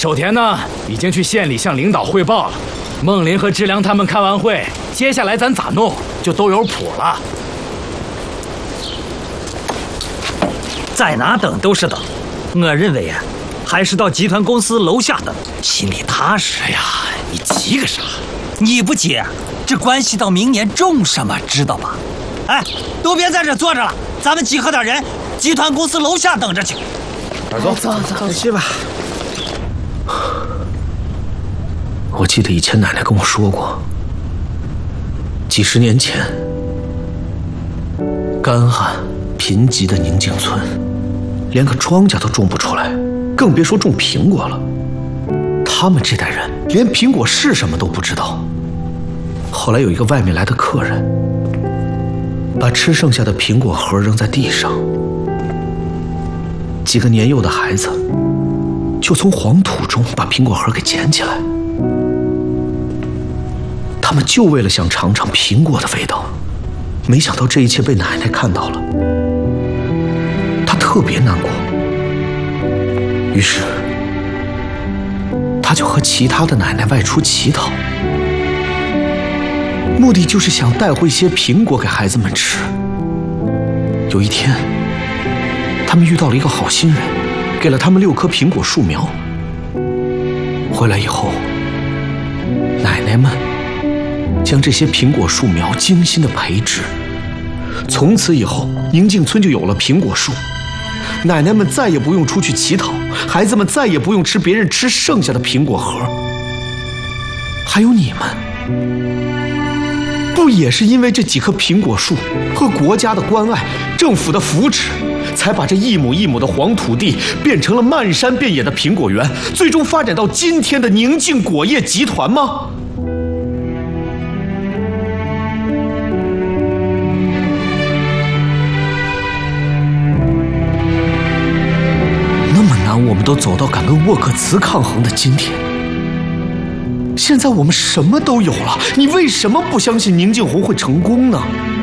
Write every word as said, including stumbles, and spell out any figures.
守田呢，已经去县里向领导汇报了。孟林和知良他们开完会，接下来咱咋弄就都有谱了。 在哪等都是等，我认为啊，还是到集团公司楼下等，心里踏实。 哎呀，你急个啥？ 你不急，这关系到明年种什么，知道吧？哎，都别在这坐着了，咱们集合点人，集团公司楼下等着去。 走走走，去吧。我记得以前奶奶跟我说过，几十年前，干旱贫瘠的宁静村，连个庄稼都种不出来，更别说种苹果了。他们这代人连苹果是什么都不知道。后来有一个外面来的客人，把吃剩下的苹果核扔在地上，几个年幼的孩子就从黄土中把苹果核给捡起来。他们就为了想尝尝苹果的味道，没想到这一切被奶奶看到了，她特别难过。于是，她就和其他的奶奶外出乞讨，目的就是想带回些苹果给孩子们吃。有一天，他们遇到了一个好心人，给了他们六棵苹果树苗。回来以后，奶奶们将这些苹果树苗精心的培植，从此以后，宁静村就有了苹果树。奶奶们再也不用出去乞讨，孩子们再也不用吃别人吃剩下的苹果核。还有你们，不也是因为这几棵苹果树和国家的关爱、政府的扶持，才把这一亩一亩的黄土地变成了漫山遍野的苹果园，最终发展到今天的宁静果业集团吗？我们都走到敢跟沃克茨抗衡的今天，现在我们什么都有了，你为什么不相信宁静红会成功呢？